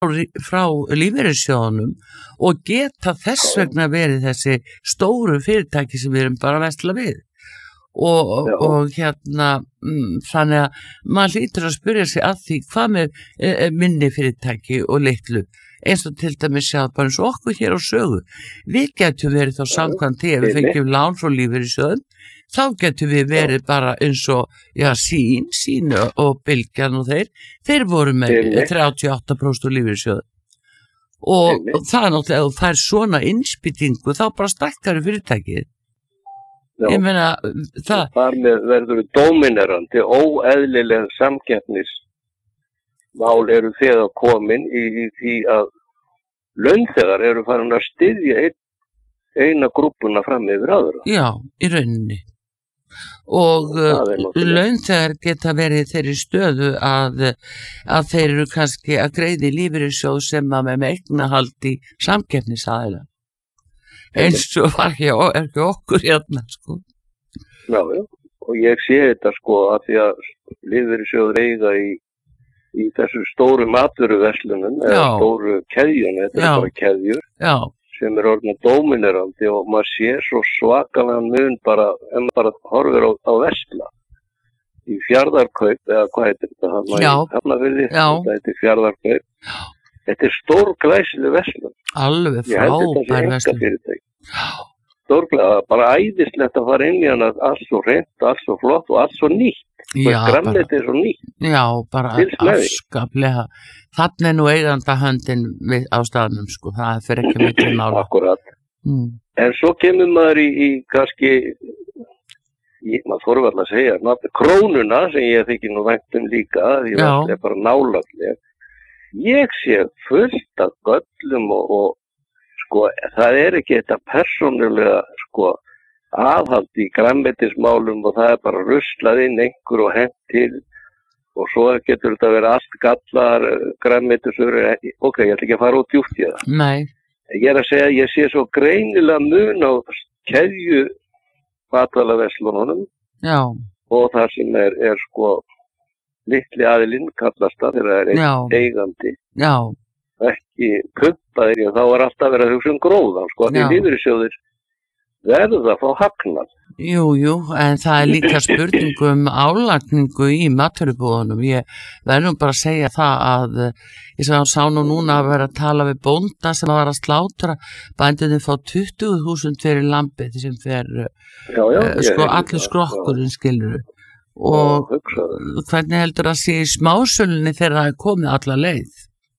frá lífeyrissjóðunum og geta þess vegna verið þessi stóru fyrirtæki sem við erum bara að versla við og þannig að maður hlýtur að spyrja sig að því hvað með minni fyrirtæki og litlu eins og til dæmis sjá bara eins og okkur hér á Sögu við getum verið þá samkvæmt því ef við fengjum lán frá lífeyrissjóðum þá getum við verið bara eins og sín og Bylgjan og þeir voru með 38% lífeyrissjóðum og það er náttúrulega ef þú fær svona innspýtingu þá bara stækkar fyrirtækið. Ég meina það þar með verður dóminerandi óeðlileg samkeppnismál eru þegar komin í því að launþegar eru farin að styðja eina grúppuna fram yfir aðra. Já, í rauninni. Og launþegar geta verið í þeirri stöðu að þeir eru kannski að greiði lífeyrissjóð sem að með eignahald í samkeppnisaðila. Eins og var ekki okkur hérna sko. Já, og ég sé þetta sko að því að lífeyrissjóður eiga í þessu stóru matvöruverslunum eða stóru keðjun, þetta er bara keðjur sem er orðin dóminerandi og maður sér svo svakalega mun bara, en bara horfir á versla í Fjarðarkaup eða hvað heitir þetta Hafnarfirði, þetta heitir Fjarðarkaup. Þetta er stórglæsileg verslun. Alveg frábær verslun. Stórglæsileg, bara æðislegt að fara inn í hana, allt svo hreint, allt svo flott og allt svo nýtt. Grænmeti er svo nýtt. Já, bara afskaplega. Þannig er nú eigandahöndin á staðnum, sko. Það fer ekki mikið nála. Akkurat. En svo kemur maður í kannski, maður fór vel að segja, krónuna sem ég þykir nú vænt líka, því það er bara nálæglega. Ég sé fullt af göllum og sko, það er ekki þetta persónulega sko, aðhald í grænmetismálum og það er bara ruslað inn einhver og hent til og svo getur þetta verið allt gallar grænmetisur, ok, ég ætla ekki að fara út djúpt í það. Nei. Ég er að segja að ég sé svo greinilega mun á keðju matvælaverslununum og það sem er sko litli aðilinn kallast það þegar það er eigandi. Já. Ekki pumpaðir og þá er alltaf verið að hugsa gróðan sko, því lífeyrissjóðir verður það að fá hagnað. Jú, en það er líka spurningu álagningu í matvörubúðunum. Ég verðum bara að segja það að ég sá nú núna að vera að tala við bónda sem var að slátra bændunni fá 20.000 fyrir lambið sem fer sko allir skrokkurinn skilur og hvernig heldur að sé í smásölunni þegar það er komið alla leið?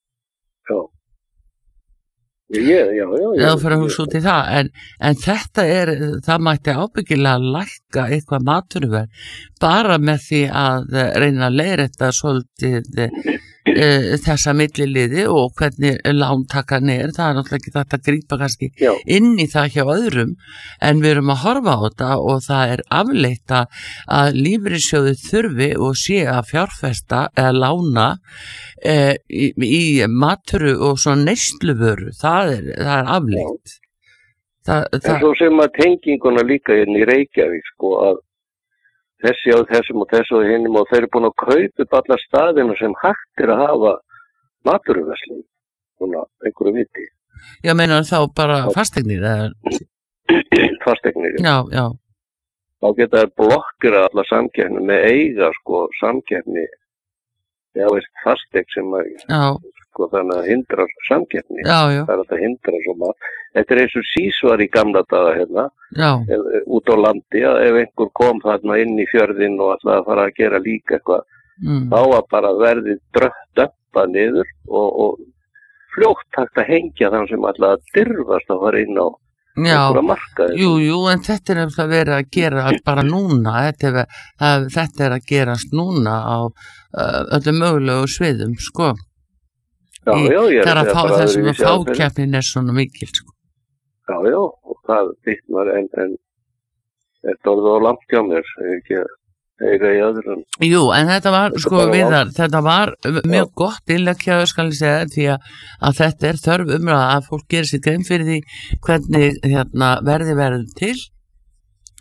Já. Það fyrir að hugsa út í það, en þetta það mætti ábyggilega lækka eitthvað matvöruverð bara með því að reyna að leiðrétta svolítið þessa milliliði og hvernig lántakan það er náttúrulega ekki þetta að grípa kannski inn í það hjá öðrum en við erum að horfa á þetta og það er afleitt að lífeyrissjóði þurfi og sé að fjárfesta eða lána í matvöru og svona neysluvöru, það er afleitt. En svo sem að tenginguna líka inn í Reykjavík sko að þessi á þessum og þessu og hinnum og þeir eru búin að kaupa upp alla staðina sem hægt að hafa matvöruverslun, svona einhverju viti. Já, meinar þá bara fasteignir? Fasteignir, já. Þá geta þær blokkir alla samkeppni með eiga sko samkeppni, fasteign sem að sko þannig að hindra samkeppni. Það er að hindra svo margt. Þetta er eins og sísvar í gamla daga hérna, út á landi, að ef einhver kom þarna inn í fjörðinn og ætlaði að fara að gera líka eitthvað, þá var bara verðið dömpað niður og fljótt hægt að hengja þann sem ætlaði að dirfast að fara inn á einhverja markaði. Jú, en þetta er að vera að gera bara núna, þetta er að gerast núna á öllum mögulegu sviðum, sko. Það er að fá þessum að fákeppnin svona mikil, sko. Já, og það bitnar en þetta orðið á langt hjá mér, ekki eiga í öðrum. Jú, en þetta var, sko, Viðar, þetta var mjög gott innleggjaður, skal ég segja, því að þetta er þörf umræða að fólk gerir sér grein fyrir því hvernig verði verður til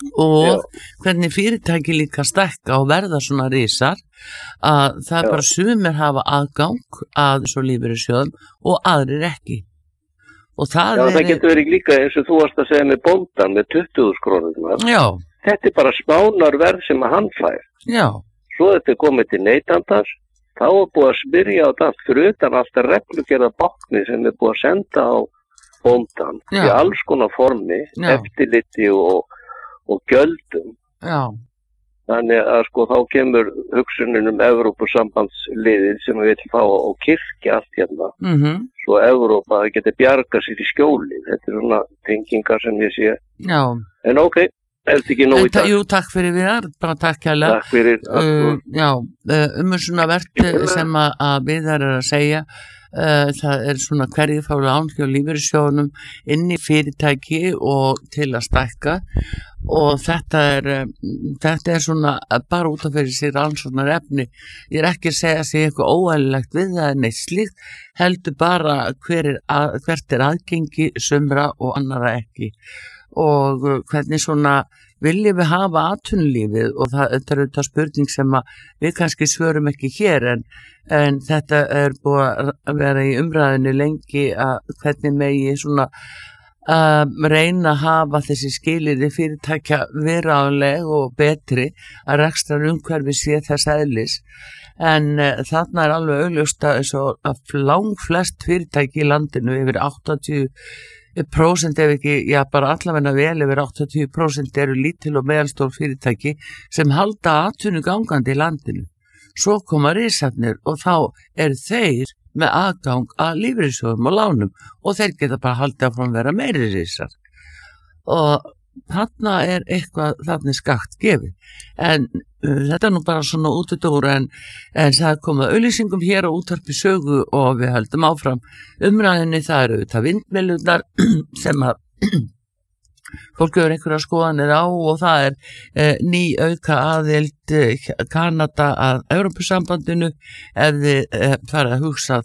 og hvernig fyrirtæki líka stækka og verða svona risar að það bara sumir hafa aðgang að svo lífeyrissjóðum og aðrir ekki. Og það getur verið líka eins og þú varst að segja með bóndan með 20.000 krónurnar. Já. Þetta bara spánarverð sem að hann fær. Já. Svo þetta komið til neytandans, þá búið að spyrja á það fyrir utan alltaf reglugerða bákni sem búið að senda á bóndan í alls konar formi, eftirliti og gjöldum. Já. Þannig að þá kemur hugsunin Evrópusambandsliðið sem við viljum fá og kirkja allt hérna. Svo Evrópa geti bjarga sér í skjóli. Þetta svona tengingar sem ég sé. Já. En ok, held ekki nóg í dag. Jú, takk fyrir Viðar, bara takk hérlega. Takk fyrir. Svona verð sem að Viðar að segja, það svona hverju fá lán hjá lífeyrissjóðunum inn í fyrirtæki og til að stækka og þetta er svona bara út af fyrir sér rannsóknar efni. Ég ekki að segja sig eitthvað óeðlilegt við það en eitt slíkt, heldur bara hvert aðgengi sumra og annara ekki og hvernig svona viljum við hafa atvinnulífið og þetta auðvitað spurning sem við kannski svörum ekki hér en þetta búið að vera í umræðinu lengi að hvernig megi svona reyna að hafa þessi skilyrði fyrirtækja verulega og betri að rekstrar umhverfi sé þess eðlis en þarna alveg augljóst að langflest fyrirtæki í landinu yfir 80% ef ekki, bara allavegna vel yfir 80% eru lítil og meðalstór fyrirtæki sem halda atvinnu gangandi í landinu. Svo koma risarnir og þá eru þeir með aðgang að lífeyrissjóðum og lánum og þeir geta bara haldið áfram vera meiri risar. Og þarna eitthvað þarna skakt gefið. En þetta nú bara svona út í dóra en það koma auglýsingum hér á útvarpi sögu og við höldum áfram umræðinni. Það eru auðvitað vindmyllurnar sem að fólk hefur einhverja skoðanir á og það ný auka aðild Kanada að Evrópusambandinu ef þið fara að hugsa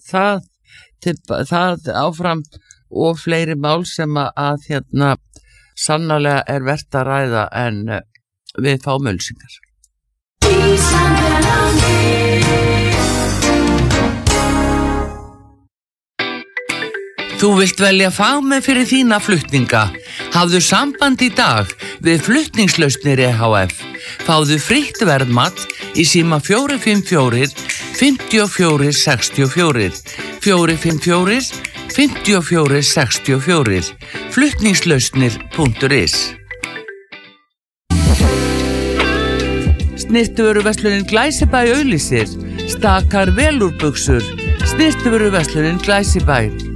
það áfram og fleiri mál sem að sannarlega vert að ræða en við fáum auglýsingar. Þú vilt velja fagmenn fyrir þína flutninga. Hafðu samband í dag við Flutningslausnir EHF. Fáðu frítt verðmat í síma 454 54 64 454 54 64 flutningslausnir.is. Snyrtivöruverslunin Glæsibæ auglýsir stakar velúrbuxur. Snyrtivöruverslunin Glæsibæ